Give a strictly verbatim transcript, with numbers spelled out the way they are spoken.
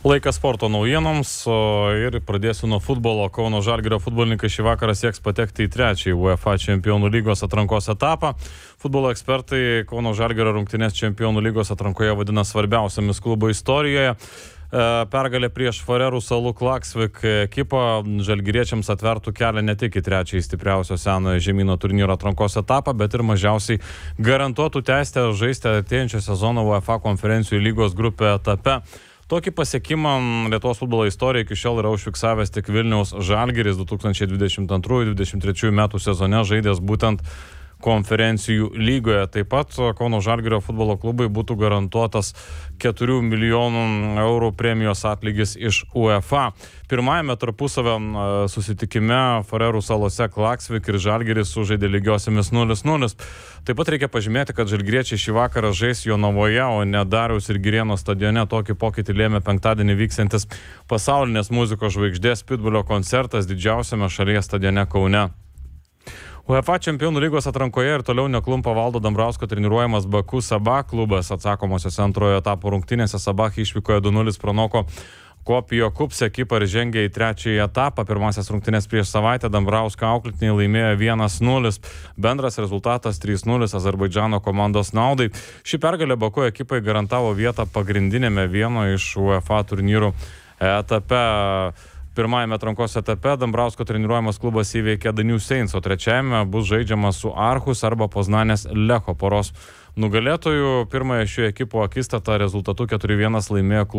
Laikas sporto naujienoms ir pradėsiu nuo futbolo. Kauno Žalgirio futbolininkai šį vakarą sieks patekti į trečiąjį UEFA čempionų lygos atrankos etapą. Futbolo ekspertai Kauno Žalgirio rungtynės čempionų lygos atrankoje vadina svarbiausiamis klubo istorijoje. Pergalė prieš Farerų salų Klaksvik ekipą žalgiriečiams atvertų kelią ne tik į trečiąjį stipriausio senojo žemyno turnyro atrankos etapą, bet ir mažiausiai garantuotų teisę žaisti ateinančią sezoną UEFA konferencijų lygos grupė etape. Tokį pasiekimą Lietuvos futbolo istorijoje iki šiol yra užfiksavęs tik Vilniaus Žalgiris du tūkstančiai dvidešimt antrų dvidešimt trečių metų sezone žaidęs būtent konferencijų lygoje. Taip pat Kauno Žalgirio futbolo klubai būtų garantuotas keturių milijonų eurų premijos atlygis iš UEFA. Pirmajame tarpusavio susitikime Farerų salose Klaksvik ir Žalgiris sužaidė lygiosiamis nulis nulis. Taip pat reikia pažymėti, kad žalgiriečiai šį vakarą žais Jonavoje, o ne Dariaus ir Girėno stadione. Tokį pokytį lėmė penktadienį vyksiantis pasaulinės muzikos žvaigždės Pitbulio koncertas didžiausiame šalies stadione Kaune. UEFA čempionų lygos atrankoje ir toliau neklumpa Valdo Dambrausko treniruojamas Baku Sabah klubas. Atsakomosios antrojo etapo rungtynėse Sabah išvykoje du nulis pranoko Kopijo Kups ekipą ir žengė į trečiąjį etapą. Pirmasias rungtynės prieš savaitę Dambrausko auklėtiniai laimėjo vienas nulis. Bendras rezultatas trys nulis Azerbaidžano komandos naudai. Ši pergalė Baku ekipai garantavo vietą pagrindinėme vieno iš UEFA turnyrų etape. Pirmajame atrankos etape Dambrausko treniruojamas klubas įveikė Danių Saints, o trečiajame bus žaidžiama su Arhus arba Poznanės Lecho poros nugalėtojų. Pirmąją šių ekipų akistatą rezultatu keturi vienas laimėjo klubas.